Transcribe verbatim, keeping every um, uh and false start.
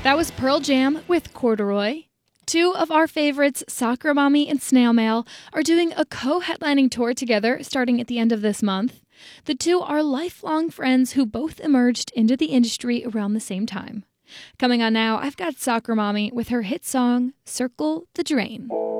That was Pearl Jam with Corduroy. Two of our favorites, Sakura Mommy and Snail Mail, are doing a co-headlining tour together starting at the end of this month. The two are lifelong friends who both emerged into the industry around the same time. Coming on now, I've got Sakura Mommy with her hit song, Circle the Drain.